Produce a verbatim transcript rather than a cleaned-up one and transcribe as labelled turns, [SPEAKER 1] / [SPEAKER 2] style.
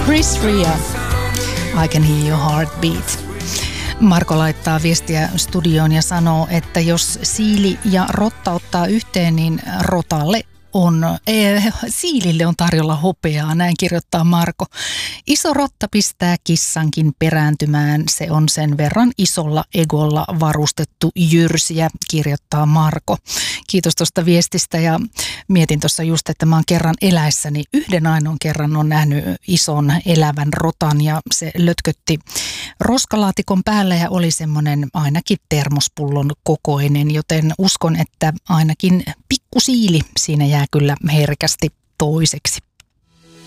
[SPEAKER 1] Chris Ria, I Can Hear Your Heartbeat. Marko laittaa viestiä studioon ja sanoo, että jos siili ja rotta ottaa yhteen, niin rotalle on, eh, siilille on tarjolla hopeaa, näin kirjoittaa Marko. Iso rotta pistää kissankin perääntymään, se on sen verran isolla egolla varustettu jyrsiä, kirjoittaa Marko. Kiitos tuosta viestistä ja mietin tuossa just, että mä oon kerran eläessäni yhden ainoan kerran on nähnyt ison elävän rotan ja se lötkötti roskalaatikon päällä ja oli semmoinen ainakin termospullon kokoinen, joten uskon, että ainakin pikkusiili siinä jää kyllä herkästi toiseksi.